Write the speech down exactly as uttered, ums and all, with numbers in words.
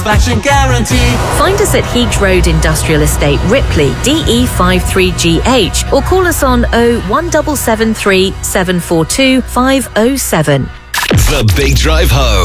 satisfaction guarantee. Find us at Heath Road Industrial Estate, Ripley, D E five three G H, or call us on oh one seven seven three seven four two five oh seven. The Big Drive Home.